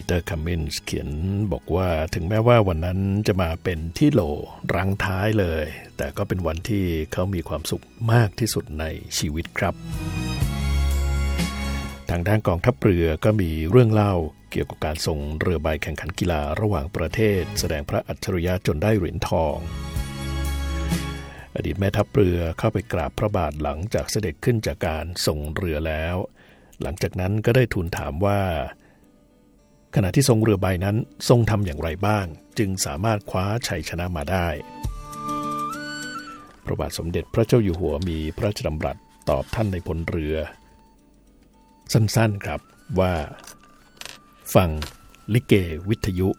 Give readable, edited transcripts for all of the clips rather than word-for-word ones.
เตอร์คัมมินส์เขียนบอกว่าถึงแม้ว่าวันนั้นจะมาเป็นที่โหลรั้งท้ายเลยแต่ก็เป็นวันที่เขามีความสุขมากที่สุดในชีวิตครับทางด้านกองทัพเรือก็มีเรื่องเล่าเกี่ยวกับการส่งเรือใบแข่งขันกีฬาระหว่างประเทศแสดงพระอัจฉริยะจนได้เหรียญทองอดีตแม่ทัพเรือเข้าไปกราบพระบาทหลังจากเสด็จขึ้นจากการส่งเรือแล้วหลังจากนั้นก็ได้ทูลถามว่าขณะที่ทรงเรือใบนั้นทรงทำอย่างไรบ้างจึงสามารถคว้าชัยชนะมาได้พระบาทสมเด็จพระเจ้าอยู่หัวมีพระราชดำรัสตอบท่านในพลเรือสั้นๆครับว่าฟังลิเกวิทยุ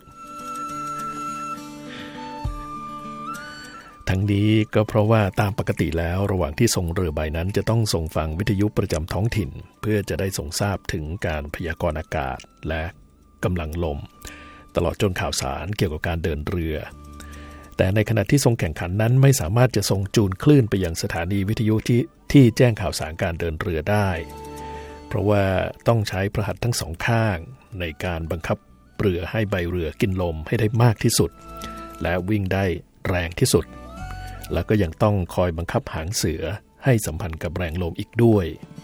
ทั้งนี้ก็เพราะว่าตามปกติแล้วระหว่างที่ทรงเรือใบนั้นจะต้องส่งฟังวิทยุประจำท้องถิ่นเพื่อจะได้ทรงทราบถึงการพยากรณ์อากาศและกำลังลมตลอดจนข่าวสารเกี่ยวกับการเดินเรือแต่ในขณะที่ทรงแข่งขันนั้นไม่สามารถจะทรงจูนคลื่นไปยังสถานีวิทยุที่แจ้งข่าวสารการเดินเรือได้เพราะว่าต้องใช้พระหัตถ์ทั้งสองข้างในการบังคับเรือให้ใบเรือกินลมให้ได้มากที่สุดและวิ่งได้แรงที่สุดแล้วก็ยังต้องคอยบังคับหางเสือให้สัมพันธ์กับแรงลมอีกด้วย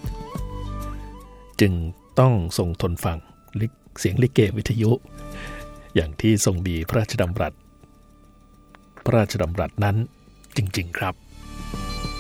จึงต้องทรงทนฟังเสียงลิเกวิทยุอย่างที่ทรงมีพระราชดำรัสนั้นจริงๆครับ